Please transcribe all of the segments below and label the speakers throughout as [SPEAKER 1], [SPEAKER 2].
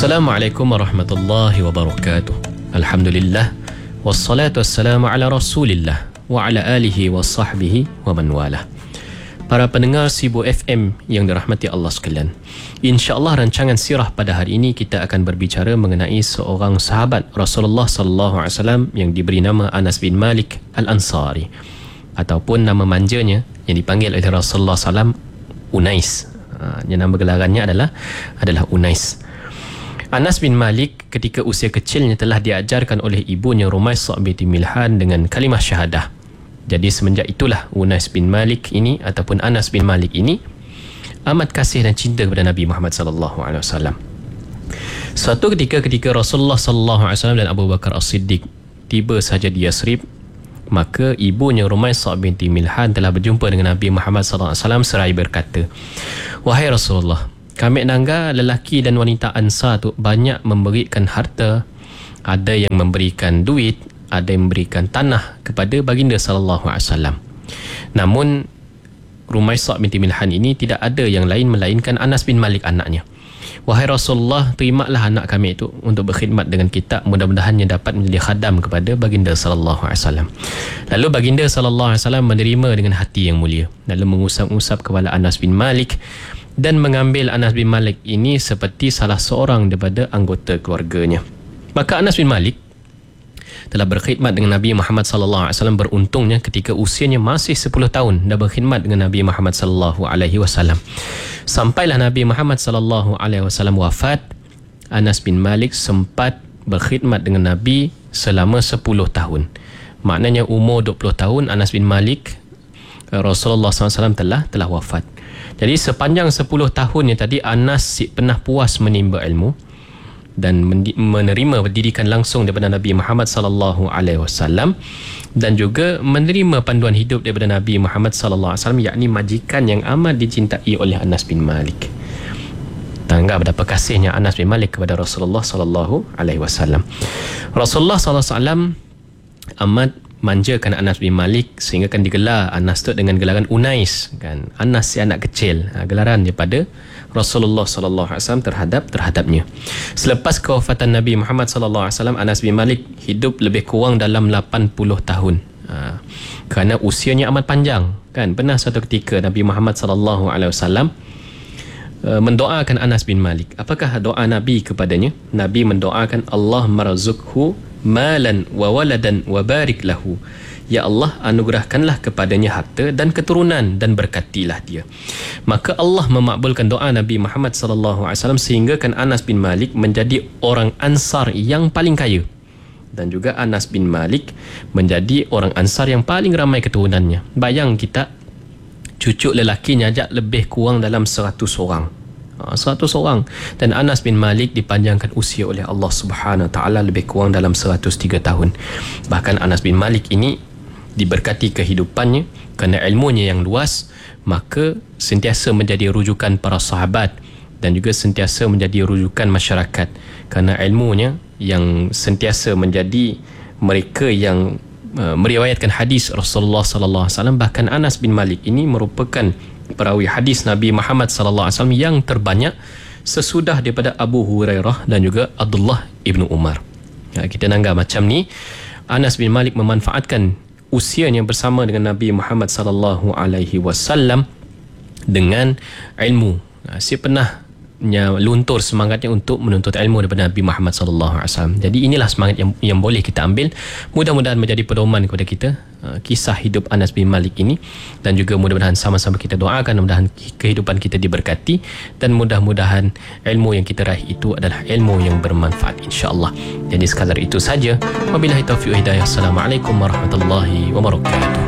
[SPEAKER 1] Assalamualaikum warahmatullahi wabarakatuh. Alhamdulillah, wassalatu wassalamu ala rasulillah wa ala alihi wa sahbihi wa man walah. Para pendengar Sibu FM yang dirahmati Allah sekalian, InsyaAllah rancangan sirah pada hari ini kita akan berbicara mengenai seorang sahabat Rasulullah sallallahu alaihi wasallam yang diberi nama Anas bin Malik Al-Ansari, ataupun nama manjanya yang dipanggil oleh Rasulullah SAW Unais. Yang nama gelarannya adalah Unais. Anas bin Malik ketika usia kecilnya telah diajarkan oleh ibunya Rumaysah binti Milhan dengan kalimah syahadah. Jadi semenjak itulah Unais bin Malik ini ataupun Anas bin Malik ini amat kasih dan cinta kepada Nabi Muhammad sallallahu alaihi wasallam. Suatu ketika Rasulullah sallallahu alaihi wasallam dan Abu Bakar As-Siddiq tiba saja di Yasrib, maka ibunya Rumaysah binti Milhan telah berjumpa dengan Nabi Muhammad sallallahu alaihi wasallam seraya berkata, "Wahai Rasulullah, kami nangga lelaki dan wanita Ansar tu banyak memberikan harta, ada yang memberikan duit, ada yang memberikan tanah kepada baginda sallallahu alaihi wasallam. Namun Rumaysah binti Milhan ini tidak ada yang lain melainkan Anas bin Malik anaknya. Wahai Rasulullah, terimalah anak kami itu untuk berkhidmat dengan kita, mudah-mudahannya dapat menjadi khadam kepada baginda sallallahu alaihi wasallam." Lalu baginda sallallahu alaihi wasallam menerima dengan hati yang mulia, lalu mengusap-usap kepala Anas bin Malik dan mengambil Anas bin Malik ini seperti salah seorang daripada anggota keluarganya. Maka Anas bin Malik telah berkhidmat dengan Nabi Muhammad sallallahu alaihi wasallam, beruntungnya ketika usianya masih 10 tahun dah berkhidmat dengan Nabi Muhammad sallallahu alaihi wasallam. Sampailah Nabi Muhammad sallallahu alaihi wasallam wafat, Anas bin Malik sempat berkhidmat dengan Nabi selama 10 tahun. Maknanya umur 20 tahun Anas bin Malik, Rasulullah SAW telah wafat. Jadi sepanjang 10 tahunnya tadi Anas pernah puas menimba ilmu dan menerima pendidikan langsung daripada Nabi Muhammad sallallahu alaihi wasallam, dan juga menerima panduan hidup daripada Nabi Muhammad sallallahu alaihi wasallam, yakni majikan yang amat dicintai oleh Anas bin Malik. Tanggap betapa kasihnya Anas bin Malik kepada Rasulullah sallallahu alaihi wasallam. Rasulullah sallallahu alaihi wasallam amat manjakan Anas bin Malik sehingga kan digelar Anas tu dengan gelaran Unais, kan, Anas si anak kecil, gelaran daripada Rasulullah sallallahu alaihi wasallam terhadapnya. Selepas kewafatan Nabi Muhammad sallallahu alaihi wasallam, Anas bin Malik hidup lebih kurang dalam 80 tahun. Kerana usianya amat panjang, kan. Pernah suatu ketika Nabi Muhammad sallallahu alaihi wasallam mendoakan Anas bin Malik. Apakah doa Nabi kepadanya? Nabi mendoakan, Allah marzukhu malan wa waladan wa barik lahu. Ya Allah, anugerahkanlah kepadanya harta dan keturunan dan berkatilah dia. Maka Allah memakbulkan doa Nabi Muhammad sallallahu alaihi wasallam sehingga kan Anas bin Malik menjadi orang Ansar yang paling kaya, dan juga Anas bin Malik menjadi orang Ansar yang paling ramai keturunannya. Bayang kita, cucu lelakinya ajak lebih kurang dalam 100 orang. 100 orang, dan Anas bin Malik dipanjangkan usia oleh Allah Subhanahu Wa Taala lebih kurang dalam 103 tahun. Bahkan Anas bin Malik ini diberkati kehidupannya kerana ilmunya yang luas, maka sentiasa menjadi rujukan para sahabat dan juga sentiasa menjadi rujukan masyarakat kerana ilmunya yang sentiasa menjadi mereka yang meriwayatkan hadis Rasulullah sallallahu alaihi wasallam. Bahkan Anas bin Malik ini merupakan perawi hadis Nabi Muhammad sallallahu alaihi wasallam yang terbanyak sesudah daripada Abu Hurairah dan juga Abdullah ibnu Umar. Kita nanggap macam ni, Anas bin Malik memanfaatkan usianya bersama dengan Nabi Muhammad sallallahu alaihi wasallam dengan ilmu. Dia pernah luntur semangatnya untuk menuntut ilmu daripada Nabi Muhammad sallallahu alaihi wasallam. Jadi inilah semangat yang boleh kita ambil. Mudah-mudahan menjadi pedoman kepada kita kisah hidup Anas bin Malik ini, dan juga mudah-mudahan sama-sama kita doakan mudah-mudahan kehidupan kita diberkati, dan mudah-mudahan ilmu yang kita raih itu adalah ilmu yang bermanfaat, insya-Allah. Jadi sekadar itu saja. Wabillahi taufiq hidayah. Assalamualaikum warahmatullahi wabarakatuh.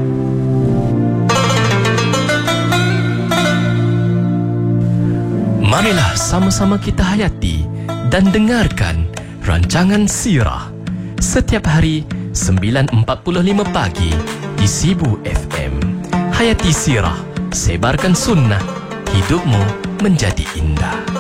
[SPEAKER 1] Marilah sama-sama kita hayati dan dengarkan rancangan sirah setiap hari 9.45 pagi di Sibu FM. Hayati sirah, sebarkan sunnah, hidupmu menjadi indah.